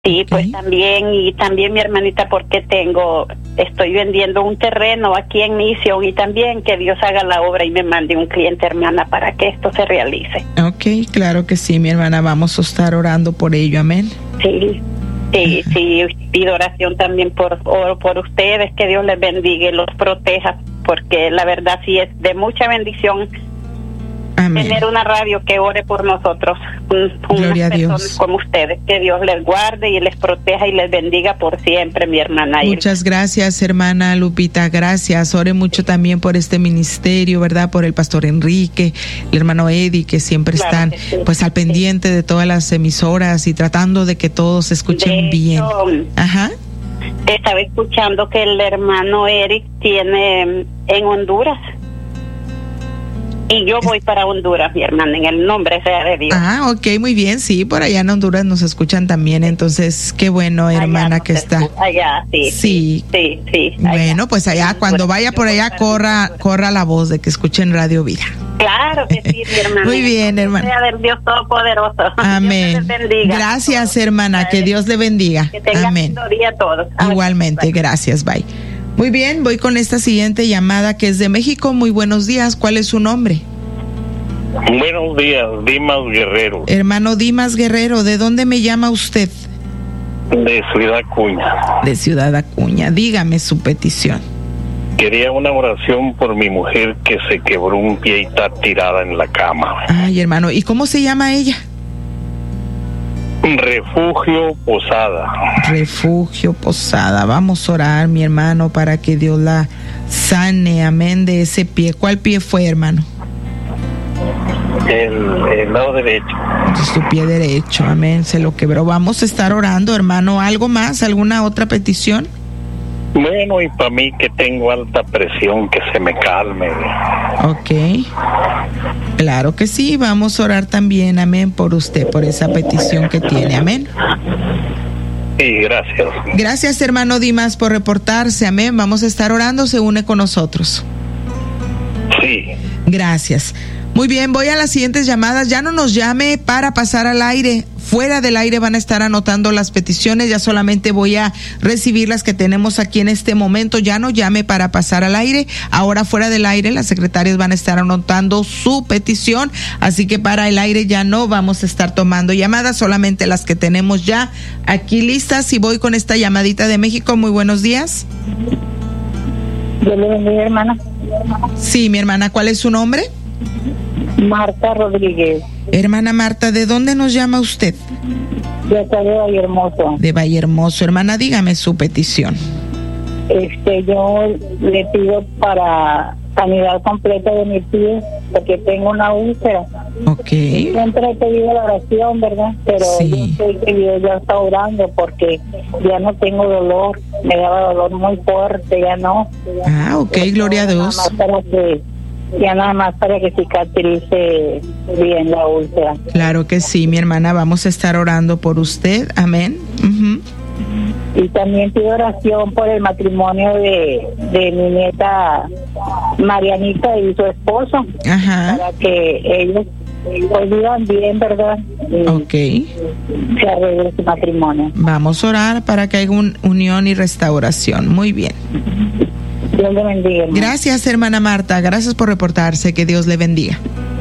Sí, Okay. pues también mi hermanita, porque estoy vendiendo un terreno aquí en Misión, y también que Dios haga la obra y me mande un cliente, hermana, para que esto se realice. Ok, claro que sí, mi hermana, vamos a estar orando por ello, amén. Sí, pido oración también por ustedes, que Dios les bendiga y los proteja, porque la verdad sí es de mucha bendición. Amén. Tener una radio que ore por nosotros, Gloria a unas personas Dios. como ustedes, que Dios les guarde y les proteja y les bendiga por siempre, mi hermana Irma. Muchas gracias, hermana Lupita, gracias. Ore mucho también por este ministerio, ¿verdad? Por el pastor Enrique, el hermano Eddie, que siempre están pues al pendiente de todas las emisoras y tratando de que todos se escuchen bien. Ajá. Estaba escuchando que el hermano Eric tiene en Honduras. Y yo voy para Honduras, mi hermana, en el nombre sea de Dios. Ah, ok, muy bien, sí, por allá en Honduras nos escuchan también, entonces qué bueno, hermana, que está. Allá, sí. Bueno, pues allá, cuando vaya por allá, corra la voz de que escuchen Radio Vida. Claro que sí, mi hermana. Muy bien, hermana. Sea del Dios Todopoderoso. Amén. Dios les bendiga. Gracias, hermana, que Dios le bendiga. Que tengan Amén. lindo día a todos. Igualmente, Bye. gracias, bye. Muy bien, voy con esta siguiente llamada que es de México. Muy buenos días, ¿cuál es su nombre? Buenos días, Dimas Guerrero, Hermano Dimas Guerrero, ¿de dónde me llama usted? de Ciudad Acuña. De Ciudad Acuña, dígame su petición. Quería una oración por mi mujer que se quebró un pie y está tirada en la cama. Ay, hermano, ¿y cómo se llama ella? Refugio Posada. Refugio Posada, vamos a orar, mi hermano, para que Dios la sane, amén, de ese pie. ¿Cuál pie fue, hermano? El lado derecho. De su pie derecho, amén, se lo quebró. Vamos a estar orando, hermano. ¿Algo más? ¿Alguna otra petición? Bueno, y para mí que tengo alta presión, que se me calme. Ok, claro que sí, vamos a orar también, amén, por usted, por esa petición que tiene, amén. Sí, gracias. Gracias, hermano Dimas, por reportarse, amén. Vamos a estar orando, se une con nosotros. Sí. Gracias. Muy bien, voy a las siguientes llamadas. Ya no nos llame para pasar al aire. Fuera del aire van a estar anotando las peticiones. Ya solamente voy a recibir las que tenemos aquí en este momento. Ya no llame para pasar al aire. Ahora fuera del aire las secretarias van a estar anotando su petición. Así que para el aire ya no vamos a estar tomando llamadas. Solamente las que tenemos ya aquí listas. Y voy con esta llamadita de México. Muy buenos días. Yo le bendiga, hermana. Sí, mi hermana, ¿cuál es su nombre? Marta Rodríguez, Hermana Marta, ¿de dónde nos llama usted? de acá de Vallehermoso. De Vallehermoso. Hermana, dígame su petición. Yo le pido para sanidad completa de mi pie, porque tengo una úlcera. Ok. Siempre he pedido la oración, ¿verdad? Pero Sí. yo sé que Dios ya está orando, porque ya no tengo dolor. Me daba dolor muy fuerte, ya no. Ah, ok, gloria a Dios. Nada más para que cicatrice bien la úlcera. Claro que sí, mi hermana, vamos a estar orando por usted, amén. Uh-huh. Y también pido oración por el matrimonio de mi nieta Marianita y su esposo. Ajá. Para que ellos pues vivan bien, ¿verdad? Y ok. se arregle su matrimonio. Vamos a orar para que haya unión y restauración. Muy bien. Dios le bendiga, hermano. Gracias, hermana Marta. Gracias por reportarse. Que Dios le bendiga.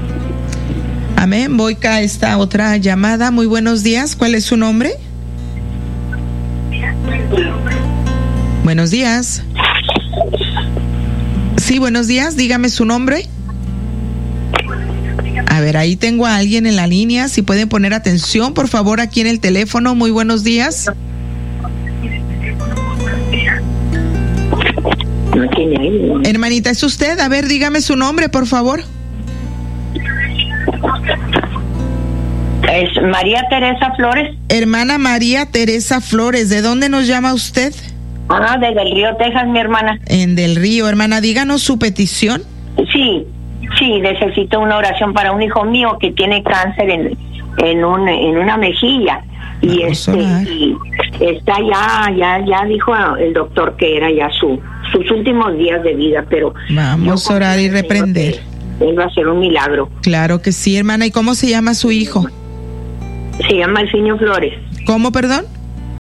Amén. Voy a esta otra llamada. Muy buenos días. ¿Cuál es su nombre? Buenos días. Sí, buenos días. Dígame su nombre. A ver, ahí tengo a alguien en la línea. Si pueden poner atención, por favor, aquí en el teléfono. Muy buenos días. Hermanita, ¿es usted? A ver, dígame su nombre, por favor. Es María Teresa Flores. Hermana María Teresa Flores, ¿de dónde nos llama usted? Desde el Río, Texas, mi hermana. En Del Río, hermana, díganos su petición. Sí, necesito una oración para un hijo mío que tiene cáncer en una mejilla. Y y está ya dijo el doctor que era ya sus últimos días de vida, pero vamos a orar y reprender. Él va a hacer un milagro. Claro que sí, hermana. ¿Y cómo se llama su hijo? Se llama Elfinio Flores. ¿Cómo, perdón?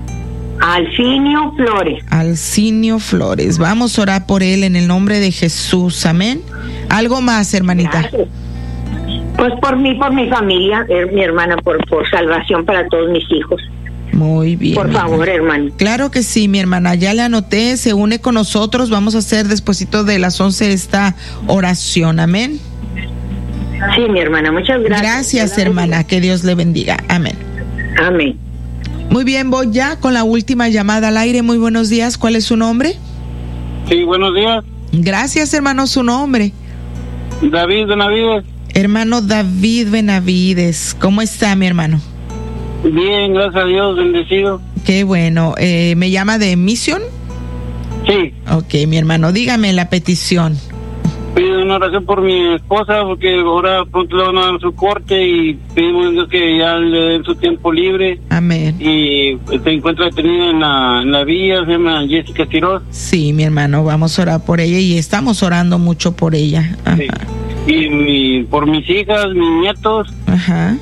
Alcinio Flores. Alcinio Flores. Vamos a orar por él en el nombre de Jesús. Amén. ¿Algo más, hermanita? Gracias. Pues por mi familia, mi hermana, por salvación para todos mis hijos. Muy bien. Por favor, hermano. Claro que sí, mi hermana. Ya le anoté, se une con nosotros. Vamos a hacer despuesito de las 11 esta oración. Amén. Sí, mi hermana, muchas gracias. Gracias, hermana. Que Dios le bendiga. Amén. Amén. Muy bien, voy ya con la última llamada al aire. Muy buenos días. ¿Cuál es su nombre? Sí, buenos días. Gracias, hermano. Su nombre. David Benavides. Hermano David Benavides. ¿Cómo está, mi hermano? Bien, gracias a Dios, bendecido. Qué bueno. ¿Me llama de Misión? Sí. Ok, mi hermano, dígame la petición. Pido una oración por mi esposa, porque ahora pronto le van a dar su corte y pedimos a Dios que ya le den su tiempo libre. Amén. Y se encuentra detenida en la vía, se llama Jessica Quiroz. Sí, mi hermano, vamos a orar por ella y estamos orando mucho por ella. Ajá. Sí. Y por mis hijas, mis nietos. Ajá.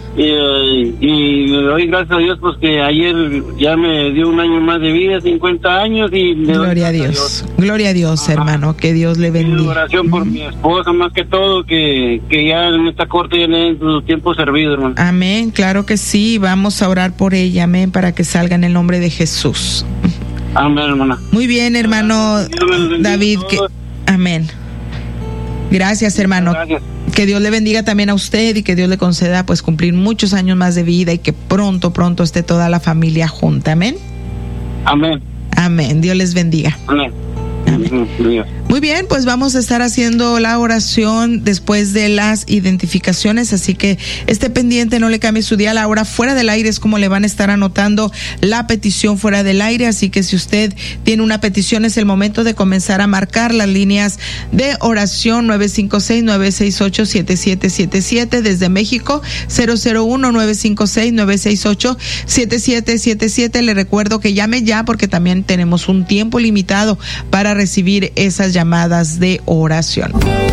Y le doy gracias a Dios, pues que ayer ya me dio un año más de vida, 50 años. Y le Gloria a Dios. Gloria a Dios, hermano, que Dios le bendiga. Pido oración por mi esposa, más que todo, que ya en esta corte ya le den su tiempo servido, hermano. Amén, claro que sí, vamos a orar por ella, amén, para que salga en el nombre de Jesús. Amén, hermana. Muy bien, hermano David, amén. Gracias, hermano. Gracias. Que Dios le bendiga también a usted y que Dios le conceda pues cumplir muchos años más de vida y que pronto esté toda la familia junta. Amén. Amén. Amén. Dios les bendiga. Amén. Amén. Muy bien, pues vamos a estar haciendo la oración después de las identificaciones, así que esté pendiente, no le cambie su día. La hora fuera del aire es como le van a estar anotando la petición fuera del aire, así que si usted tiene una petición es el momento de comenzar a marcar las líneas de oración 956-968-7777 desde México, 001-956-968-7777. Le recuerdo que llame ya porque también tenemos un tiempo limitado para recibir esas llamadas de oración.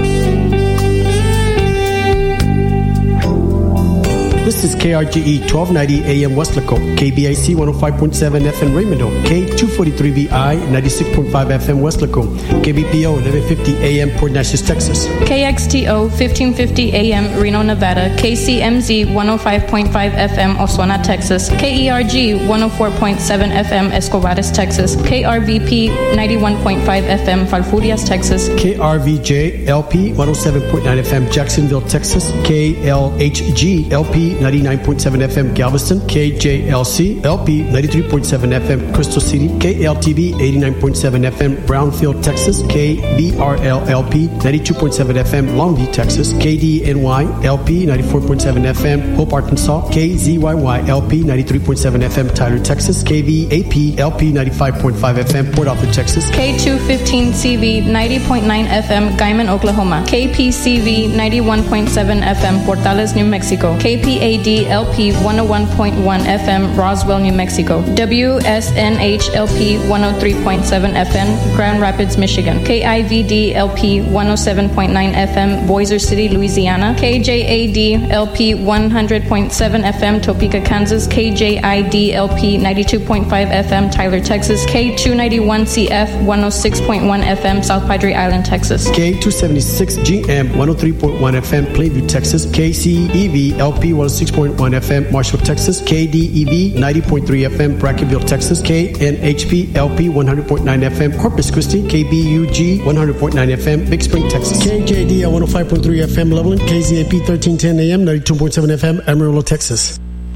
This is KRGE 1290 AM Westlaco, KBIC 105.7 FM Raymond, K243VI 96.5 FM Westlaco, KBPO 1150 AM Port Neches, Texas, KXTO 1550 AM Reno, Nevada, KCMZ 105.5 FM Osuna, Texas, KERG 104.7 FM Escobares, Texas, KRVP 91.5 FM Falfurrias, Texas, KRVJ LP 107.9 FM Jacksonville, Texas, KLHG LP 99.7 FM Galveston, KJLC LP 93.7 FM Crystal City, KLTV 89.7 FM Brownfield, Texas, KBRL LP 92.7 FM Longview, Texas, KDNY LP 94.7 FM Hope, Arkansas, KZYY LP 93.7 FM Tyler, Texas, KVAP LP 95.5 FM Port Arthur, Texas, K215CV 90.9 FM Guyman, Oklahoma, KPCV 91.7 FM Portales, New Mexico, KPAD LP 101.1 FM Roswell, New Mexico, WSNH LP 103.7 FM Grand Rapids, Michigan, KIVD LP 107.9 FM Boiser City, Louisiana, KJAD LP 100.7 FM Topeka, Kansas, KJID LP 92.5 FM Tyler, Texas, K291CF 106.1 FM South Padre Island, Texas, K276GM 103.1 FM Plainview, Texas, KCEV LP 106.1 FM Marshall, Texas, KDEV 90.3 FM Brackenville, Texas, KNHP LP 100.9 FM Corpus Christi, KBUG 100.9 FM Big Spring, Texas, KJD 105.3 FM Loveland, KZAP 1310 AM 92.7 FM Amarillo, Texas.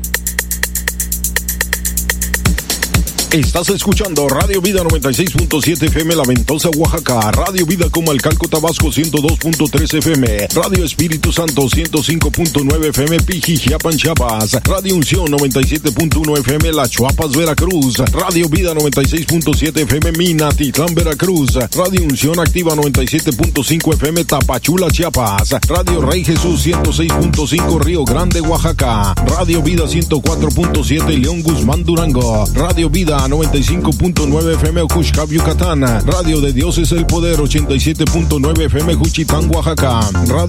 Estás escuchando Radio Vida 96.7 FM La Ventosa, Oaxaca, Radio Vida Comalcalco, Tabasco 102.3 FM, Radio Espíritu Santo 105.9 FM Pijijiapan, Chiapas, Radio Unción 97.1 FM La Chuapas, Veracruz, Radio Vida 96.7 FM Minatitlán, Veracruz, Radio Unción Activa 97.5 FM Tapachula, Chiapas, Radio Rey Jesús 106.5 Río Grande, Oaxaca, Radio Vida 104.7 León Guzmán, Durango, Radio Vida 95.9 FM Ocuxcab, Yucatán, Radio de Dios es el Poder 87.9 FM Juchitán, Oaxaca, Radio